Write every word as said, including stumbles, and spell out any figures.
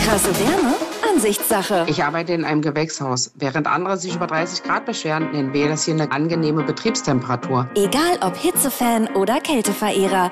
Krasse Wärme? Ansichtssache. Ich arbeite in einem Gewächshaus. Während andere sich über dreißig Grad beschweren, nennen wir das hier eine angenehme Betriebstemperatur. Egal ob Hitzefan oder Kälteverehrer,